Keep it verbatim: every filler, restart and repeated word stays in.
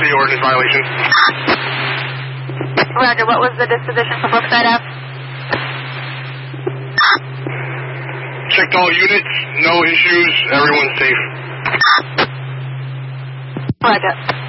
city ordinance violation. Roger, what was the disposition for Brookside Ave? Checked all units, no issues, everyone's safe. Roger.